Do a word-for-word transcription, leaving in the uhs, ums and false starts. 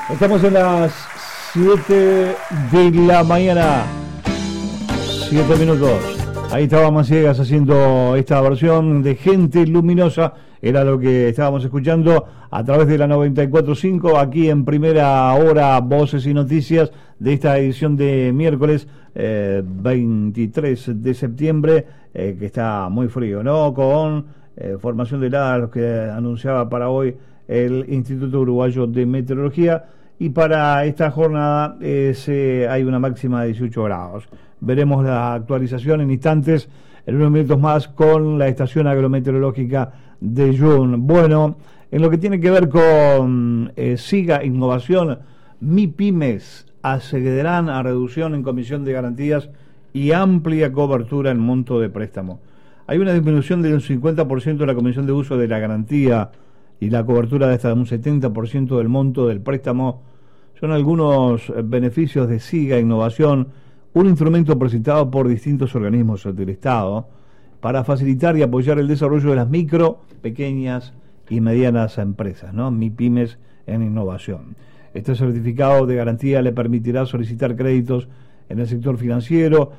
Estamos en las siete de la mañana, siete minutos. Ahí estaba Maciegas haciendo esta versión de Gente Luminosa. Era lo que estábamos escuchando a través de la noventa y cuatro punto cinco, aquí en primera hora, Voces y Noticias de esta edición de miércoles eh, veintitrés de septiembre, eh, que está muy frío, ¿no? Con eh, formación de heladas que anunciaba para hoy el Instituto Uruguayo de Meteorología, y para esta jornada es, eh, hay una máxima de dieciocho grados. Veremos la actualización en instantes, en unos minutos más, con la estación agrometeorológica de Jun. Bueno, en lo que tiene que ver con eh, SIGA Innovación, MIPYMES accederán a reducción en comisión de garantías y amplia cobertura en monto de préstamo. Hay una disminución del cincuenta por ciento de la comisión de uso de la garantía y la cobertura de hasta un setenta por ciento del monto del préstamo. Son algunos beneficios de SIGA Innovación, un instrumento presentado por distintos organismos del Estado para facilitar y apoyar el desarrollo de las micro, pequeñas y medianas empresas, ¿no? MIPYMES en innovación. Este certificado de garantía le permitirá solicitar créditos en el sector financiero